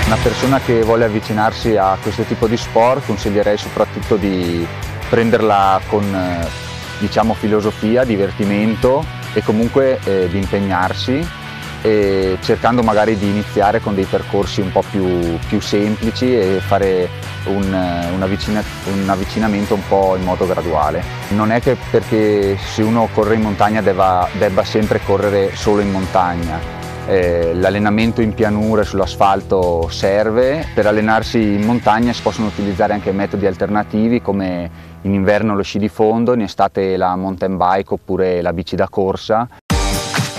Una persona che vuole avvicinarsi a questo tipo di sport consiglierei soprattutto di prenderla con diciamo filosofia, divertimento e comunque di impegnarsi, e cercando magari di iniziare con dei percorsi un po' più semplici e fare un avvicinamento un po' in modo graduale. Non è che perché se uno corre in montagna debba sempre correre solo in montagna. L'allenamento in pianura e sull'asfalto serve. Per allenarsi in montagna si possono utilizzare anche metodi alternativi, come in inverno lo sci di fondo, in estate la mountain bike oppure la bici da corsa.